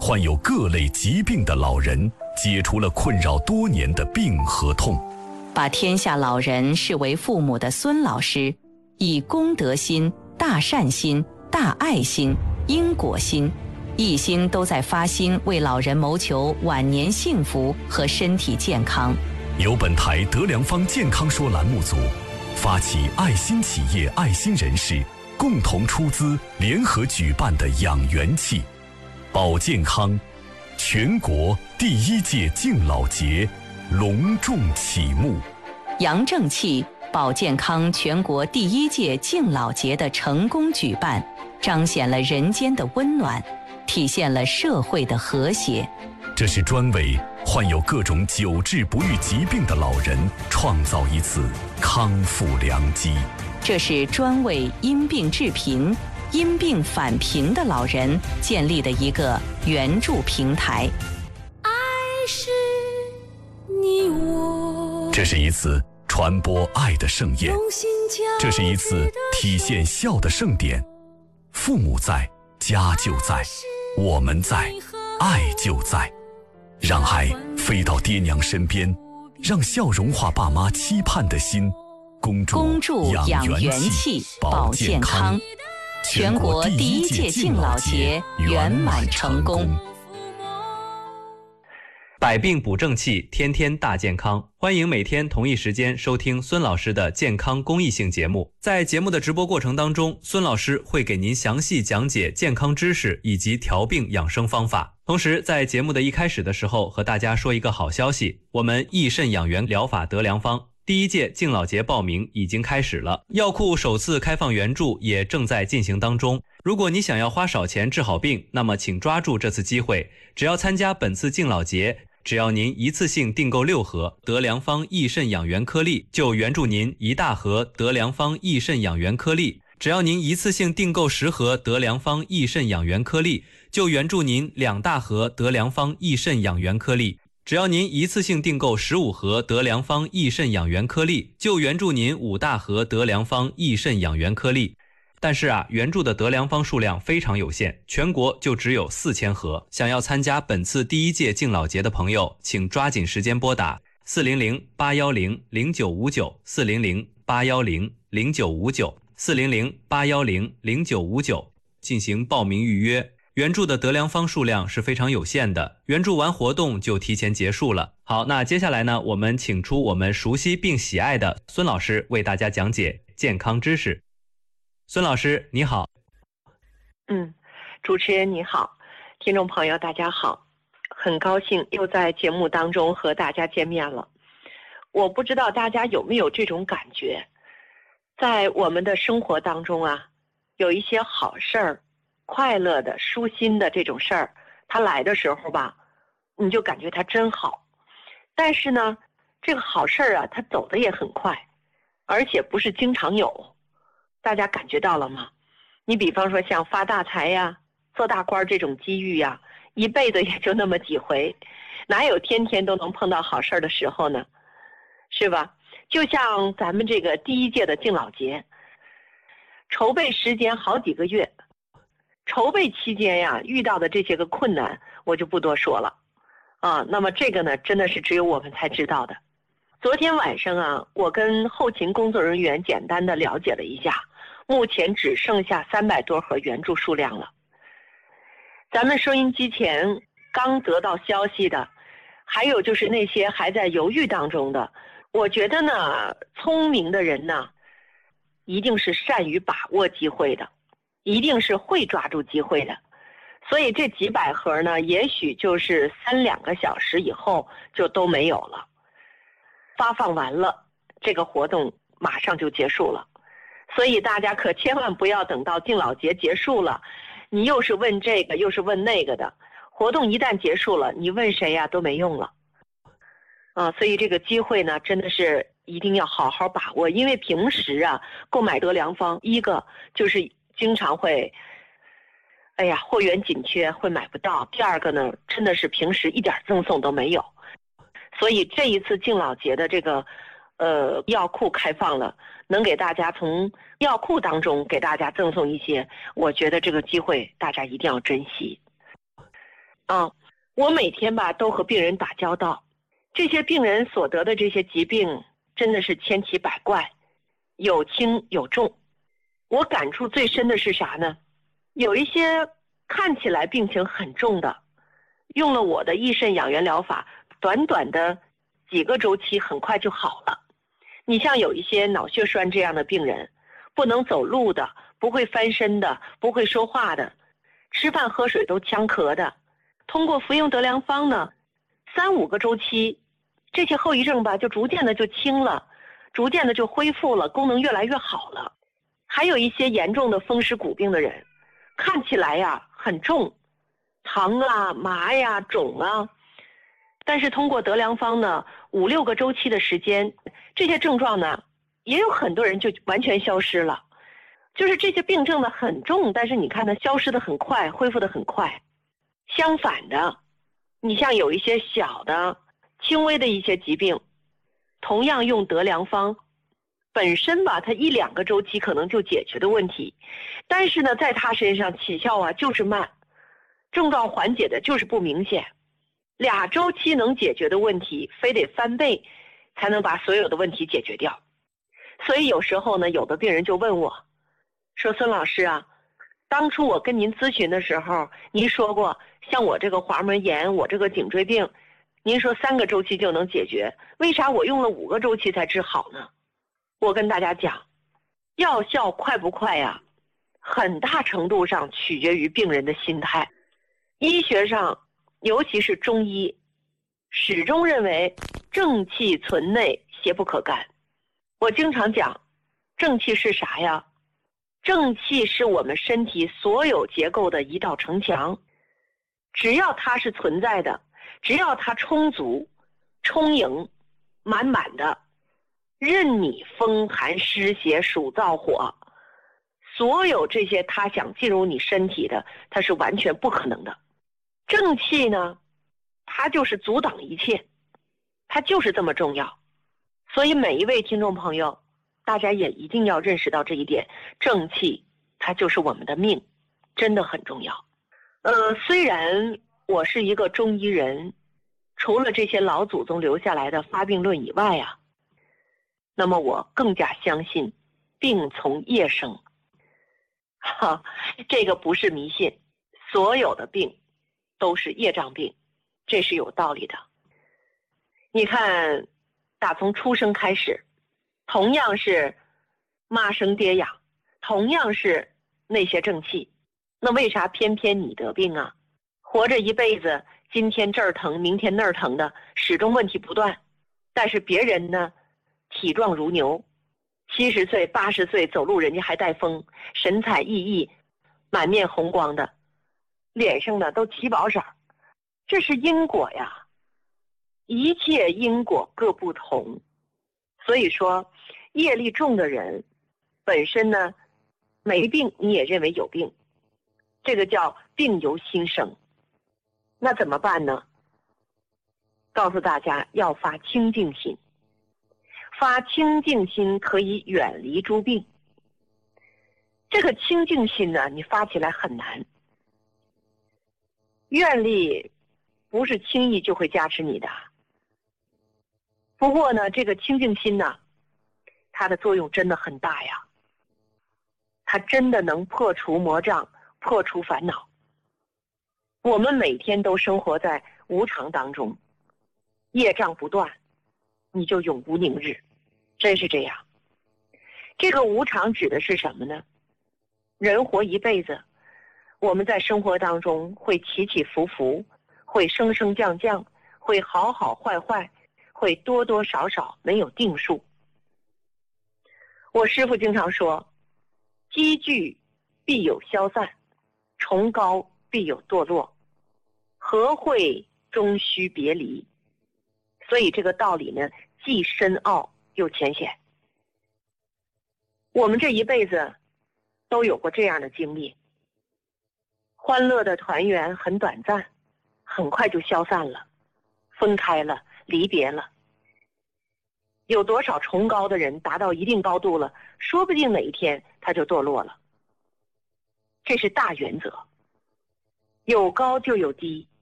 患有各类疾病的老人，解除了困扰多年的病和痛。 把天下老人视为父母的孙老师，以公德心、大善心、大爱心、因果心，一心都在发心为老人谋求晚年幸福和身体健康。 由本台德良方健康说栏目组发起爱心企业、爱心人士共同出资联合举办的养元气保健康全国第1届敬老节隆重启幕。 杨正气保健康全国第1届敬老节的成功举办，彰显了人间的温暖，体现了社会的和谐。 这是专为患有各种久治不愈疾病的老人创造一次康复良机。 这是专为因病致贫、因病返贫的老人建立的一个援助平台。 爱是你我， 这是一次传播爱的盛宴，这是一次体现孝的盛典。父母在，家就在，我们在，爱就在。让爱飞到爹娘身边，让笑融化爸妈期盼的心。恭祝养元气保健康全国第1届敬老节圆满成功。 百病补正气，天天大健康。欢迎每天同一时间收听孙老师的健康公益性节目。在节目的直播过程当中，孙老师会给您详细讲解健康知识以及调病养生方法。同时在节目的一开始的时候，和大家说一个好消息，我们益肾养元疗法得良方第1届敬老节报名已经开始了，药库首次开放援助也正在进行当中。如果你想要花少钱治好病，那么请抓住这次机会，只要参加本次敬老节，只要您一次性订购6盒得良方益肾养元颗粒，就援助您1大盒得良方益肾养元颗粒；只要您一次性订购10盒得良方益肾养元颗粒，就援助您2大盒得良方益肾养元颗粒；只要您一次性订购15盒得良方益肾养元颗粒，就援助您5大盒得良方益肾养元颗粒。但是援助的得良方数量非常有限，全国就只有4000盒。想要参加本次第1届敬老节的朋友，请抓紧时间拨打400-810-0959 400-810-0959 400-810-0959进行报名预约。援助的得良方数量是非常有限的，援助完活动就提前结束了。好，那接下来呢，我们请出我们熟悉并喜爱的孙老师为大家讲解健康知识。孙老师你好。 主持人你好，听众朋友大家好，很高兴又在节目当中和大家见面了。我不知道大家有没有这种感觉，在我们的生活当中有一些好事儿，快乐的舒心的这种事儿，它来的时候你就感觉它真好。但是呢，这个好事儿它走的也很快，而且不是经常有。大家感觉到了吗？你比方说像发大财做大官这种机遇一辈子也就那么几回，哪有天天都能碰到好事的时候呢？是吧？就像咱们这个第1届的敬老节，筹备时间好几个月，筹备期间遇到的这些个困难我就不多说了那么这个呢，真的是只有我们才知道的。昨天晚上我跟后勤工作人员简单的了解了一下，目前只剩下300多盒援助数量了。咱们收音机前刚得到消息的，还有就是那些还在犹豫当中的，我觉得呢，聪明的人呢，一定是善于把握机会的，一定是会抓住机会的。所以这几百盒呢，也许就是3-2个小时以后就都没有了。发放完了，这个活动马上就结束了。所以大家可千万不要等到敬老节结束了，你又是问这个又是问那个的，活动一旦结束了，你问谁都没用了所以这个机会呢，真的是一定要好好把握。因为平时购买得良方，一个就是经常会货源紧缺，会买不到；第二个呢，真的是平时一点赠送都没有。所以这一次敬老节的这个药库开放了，能给大家从药库当中给大家赠送一些，我觉得这个机会大家一定要珍惜。 我每天吧都和病人打交道，这些病人所得的这些疾病真的是千奇百怪，有轻有重。我感触最深的是啥呢？有一些看起来病情很重的，用了我的益肾养元疗法，短短的几个周期很快就好了。你像有一些脑血栓这样的病人，不能走路的，不会翻身的，不会说话的，吃饭喝水都呛咳的，通过服用德良方呢，3-5个周期，这些后遗症吧就逐渐的就轻了，逐渐的就恢复了，功能越来越好了。还有一些严重的风湿骨病的人，看起来呀很重，疼啊麻呀肿啊，但是通过德良方呢5-6个周期的时间，这些症状呢也有很多人就完全消失了。就是这些病症呢很重，但是你看它消失的很快，恢复的很快。相反的，你像有一些小的轻微的一些疾病，同样用德良方本身吧，它1-2个周期可能就解决的问题，但是呢在他身上起效啊就是慢，症状缓解的就是不明显。2周期能解决的问题，非得翻倍才能把所有的问题解决掉。所以有时候呢，有的病人就问我说，孙老师啊，当初我跟您咨询的时候，您说过像我这个滑膜炎，我这个颈椎病，您说3个周期就能解决，为啥我用了5个周期才治好呢？我跟大家讲，药效快不快呀，很大程度上取决于病人的心态。医学上尤其是中医始终认为正气存内，邪不可干。我经常讲，正气是啥呀？正气是我们身体所有结构的一道城墙，只要它是存在的，只要它充足、充盈、满满的，任你风寒湿邪暑燥火，所有这些它想进入你身体的，它是完全不可能的。正气呢，它就是阻挡一切，它就是这么重要。所以每一位听众朋友，大家也一定要认识到这一点，正气它就是我们的命，真的很重要。虽然我是一个中医人，除了这些老祖宗留下来的发病论以外啊，那么我更加相信病从业生。这个不是迷信，所有的病都是业障病，这是有道理的。你看，打从出生开始，同样是妈生爹养，同样是那些正气，那为啥偏偏你得病啊？活着一辈子，今天这儿疼，明天那儿疼的，始终问题不断。但是别人呢，体壮如牛，70岁、80岁走路人家还带风，神采奕奕，满面红光的，脸上呢都起宝色。这是因果呀，一切因果各不同。所以说业力重的人本身呢没病，你也认为有病，这个叫病由心生。那怎么办呢？告诉大家要发清净心，发清净心可以远离诸病。这个清净心呢，你发起来很难，愿力不是轻易就会加持你的。不过呢，这个清净心呢，它的作用真的很大呀，它真的能破除魔障，破除烦恼。我们每天都生活在无常当中，业障不断，你就永无宁日，真是这样。这个无常指的是什么呢？人活一辈子，我们在生活当中会起起伏伏，会升升降降，会好好坏坏，会多多少少，没有定数。我师父经常说，积聚必有消散，崇高必有堕落，和会终须别离。所以这个道理呢，既深奥又浅显。我们这一辈子都有过这样的经历，欢乐的团圆很短暂，很快就消散了，分开了，离别了。有多少崇高的人达到一定高度了，说不定哪一天他就堕落了。这是大原则，有高就有低，